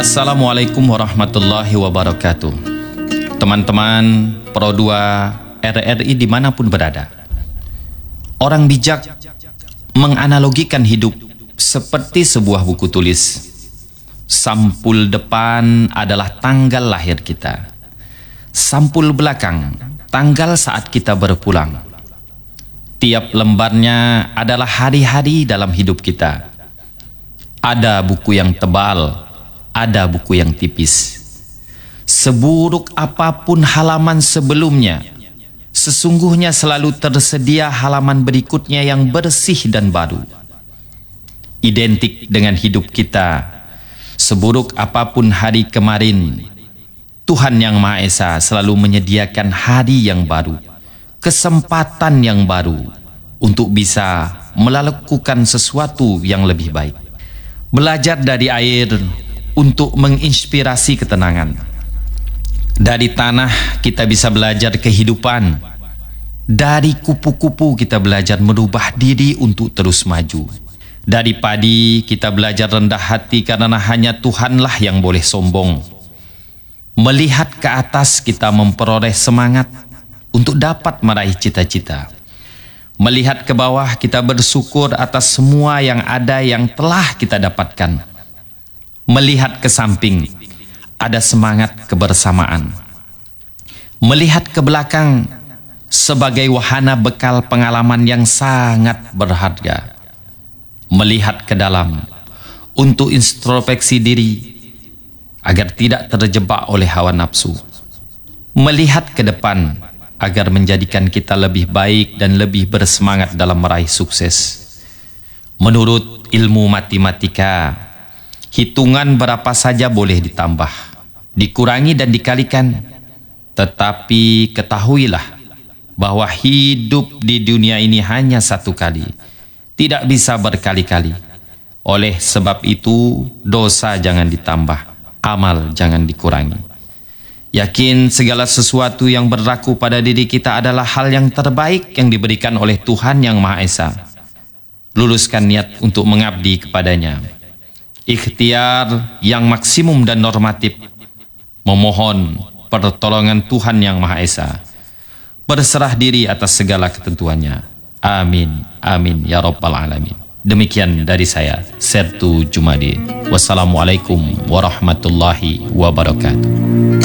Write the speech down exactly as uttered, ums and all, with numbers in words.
Assalamualaikum warahmatullahi wabarakatuh. Teman-teman Pro dua R R I dimanapun berada, orang bijak menganalogikan hidup seperti sebuah buku tulis. Sampul depan adalah tanggal lahir kita, sampul belakang tanggal saat kita berpulang. Tiap lembarnya adalah hari-hari dalam hidup kita. Ada buku yang tebal, ada buku yang tipis. Seburuk apapun halaman sebelumnya, sesungguhnya selalu tersedia halaman berikutnya yang bersih dan baru. Identik dengan hidup kita, seburuk apapun hari kemarin, Tuhan Yang Maha Esa selalu menyediakan hari yang baru, kesempatan yang baru untuk bisa melakukan sesuatu yang lebih baik. Belajar dari air untuk menginspirasi ketenangan. Dari tanah kita bisa belajar kehidupan. Dari kupu-kupu kita belajar merubah diri untuk terus maju. Dari padi kita belajar rendah hati karena hanya Tuhanlah yang boleh sombong. Melihat ke atas kita memperoleh semangat untuk dapat meraih cita-cita. Melihat ke bawah kita bersyukur atas semua yang ada yang telah kita dapatkan. Melihat ke samping ada semangat kebersamaan. Melihat ke belakang sebagai wahana bekal pengalaman yang sangat berharga. Melihat ke dalam untuk introspeksi diri agar tidak terjebak oleh hawa nafsu. Melihat ke depan agar menjadikan kita lebih baik dan lebih bersemangat dalam meraih sukses. Menurut ilmu matematika, hitungan berapa saja boleh ditambah, dikurangi dan dikalikan. Tetapi ketahuilah bahwa hidup di dunia ini hanya satu kali, tidak bisa berkali-kali. Oleh sebab itu, dosa jangan ditambah, amal jangan dikurangi. Yakin segala sesuatu yang berlaku pada diri kita adalah hal yang terbaik yang diberikan oleh Tuhan Yang Maha Esa. Luluskan niat untuk mengabdi kepadanya. Ikhtiar yang maksimum dan normatif, memohon pertolongan Tuhan Yang Maha Esa. Berserah diri atas segala ketentuannya. Amin, amin, ya Rabbal Alamin. Demikian dari saya, Sertu Jumadi. Wassalamualaikum warahmatullahi wabarakatuh.